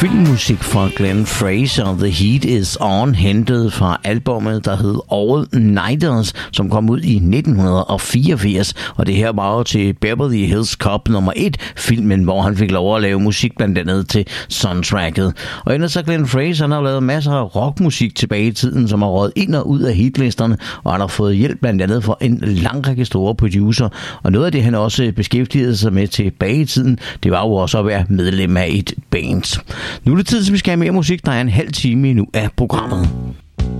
filmmusik fra Glenn Fraser, The Heat Is On, hentet fra albumet, der hed All Nighters, som kom ud i 1984. Og det her var jo til Beverly Hills Cop nummer 1, filmen, hvor han fik lov at lave musik blandt andet til soundtracket. Og ellers så Glenn Fraser, han har lavet masser af rockmusik tilbage i tiden, som har røget ind og ud af hitlisterne, og han har fået hjælp blandt andet fra en lang række store producer. Og noget af det, han også beskæftigede sig med tilbage i tiden, det var jo også at være medlem af et band. Nu er det tid, at vi skal have mere musik. Der er en halv time endnu af programmet.